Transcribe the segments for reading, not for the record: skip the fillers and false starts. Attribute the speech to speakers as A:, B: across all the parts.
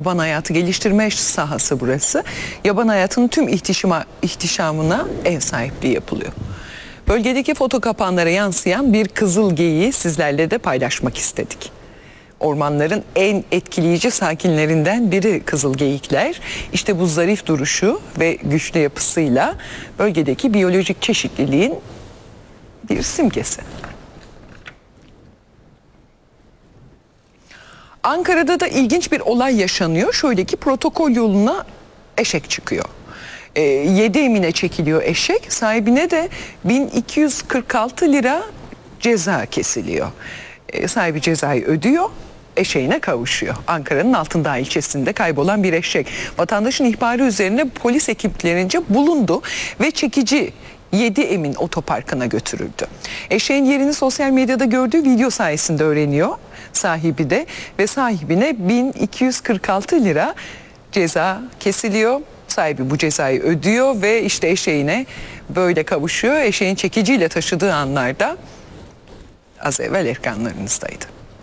A: yaban hayatı geliştirme sahası burası. Yaban hayatının tüm ihtişamına ev sahipliği yapılıyor. Bölgedeki foto kapanlara yansıyan bir kızıl geyiği sizlerle de paylaşmak istedik. Ormanların en etkileyici sakinlerinden biri kızılgeyikler. İşte bu zarif duruşu ve güçlü yapısıyla bölgedeki biyolojik çeşitliliğin bir simgesi. Ankara'da da ilginç bir olay yaşanıyor. Şöyle ki protokol yoluna eşek çıkıyor. 7 emine çekiliyor eşek. Sahibine de 1246 lira ceza kesiliyor. Sahibi cezayı ödüyor, eşeğine kavuşuyor. Ankara'nın Altındağ ilçesinde kaybolan bir eşek. Vatandaşın ihbarı üzerine polis ekiplerince bulundu ve çekici 7 Emin Otoparkı'na götürüldü. Eşeğin yerini sosyal medyada gördüğü video sayesinde öğreniyor sahibi de ve sahibine 1246 lira ceza kesiliyor. Sahibi bu cezayı ödüyor ve işte eşeğine böyle kavuşuyor. Eşeğin çekiciyle taşıdığı anlarda az evvel ekranlarınızdaydı.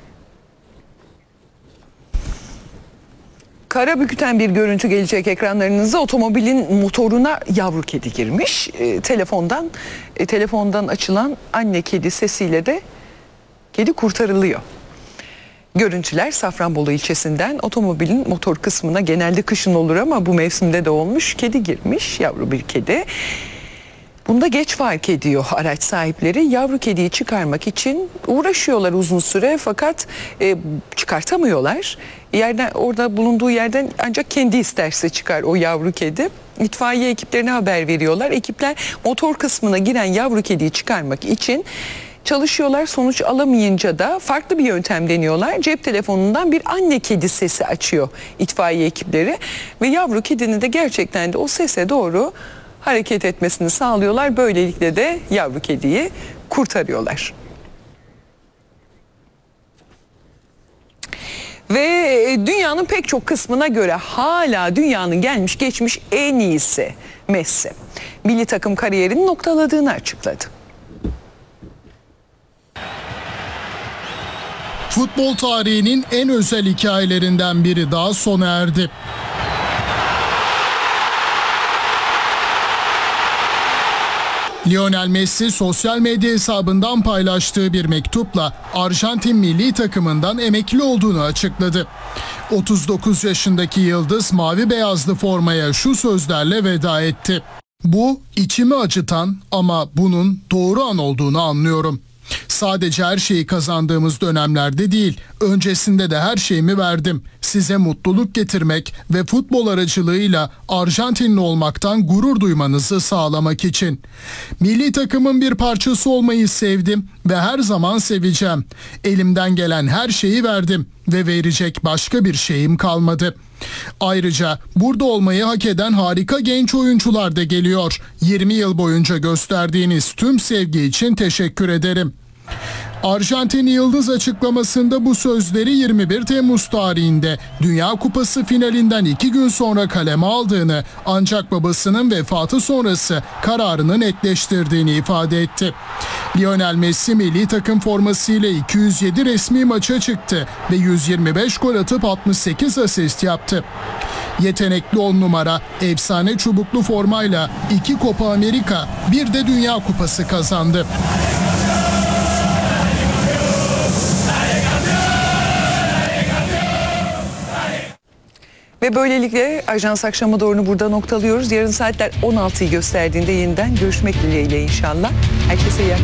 A: Kara büküten bir görüntü gelecek ekranlarınıza. Otomobilin motoruna yavru kedi girmiş. Telefondan açılan anne kedi sesiyle de kedi kurtarılıyor. Görüntüler Safranbolu ilçesinden. Otomobilin motor kısmına genelde kışın olur ama bu mevsimde de olmuş. Kedi girmiş, yavru bir kedi. Bunda geç fark ediyor araç sahipleri. Yavru kediyi çıkarmak için uğraşıyorlar uzun süre fakat çıkartamıyorlar. Orada bulunduğu yerden ancak kendi isterse çıkar o yavru kedi. İtfaiye ekiplerine haber veriyorlar. Ekipler motor kısmına giren yavru kediyi çıkarmak için çalışıyorlar. Sonuç alamayınca da farklı bir yöntem deniyorlar. Cep telefonundan bir anne kedi sesi açıyor itfaiye ekipleri ve yavru kedinin de gerçekten de o sese doğru hareket etmesini sağlıyorlar. Böylelikle de yavru kediyi kurtarıyorlar. Ve dünyanın pek çok kısmına göre hala dünyanın gelmiş geçmiş en iyisi Messi. Milli takım kariyerini noktaladığını açıkladı.
B: Futbol tarihinin en özel hikayelerinden biri daha sona erdi. Lionel Messi sosyal medya hesabından paylaştığı bir mektupla Arjantin milli takımından emekli olduğunu açıkladı. 39 yaşındaki yıldız mavi beyazlı formaya şu sözlerle veda etti. Bu içimi acıtan ama bunun doğru an olduğunu anlıyorum. Sadece her şeyi kazandığımız dönemlerde değil, öncesinde de her şeyimi verdim. Size mutluluk getirmek ve futbol aracılığıyla Arjantinli olmaktan gurur duymanızı sağlamak için. Milli takımın bir parçası olmayı sevdim ve her zaman seveceğim. Elimden gelen her şeyi verdim ve verecek başka bir şeyim kalmadı. Ayrıca burada olmayı hak eden harika genç oyuncular da geliyor. 20 yıl boyunca gösterdiğiniz tüm sevgi için teşekkür ederim. Arjantin Yıldız açıklamasında bu sözleri 21 Temmuz tarihinde Dünya Kupası finalinden 2 gün sonra kaleme aldığını ancak babasının vefatı sonrası kararını netleştirdiğini ifade etti. Lionel Messi milli takım formasıyla 207 resmi maça çıktı ve 125 gol atıp 68 asist yaptı. Yetenekli 10 numara efsane çubuklu formayla 2 Copa Amerika, bir de Dünya Kupası kazandı.
A: Ve böylelikle Ajans Akşama Doğru'nu burada noktalıyoruz. Yarın saatler 16'yı gösterdiğinde yeniden görüşmek dileğiyle inşallah. Herkese iyi akşamlar.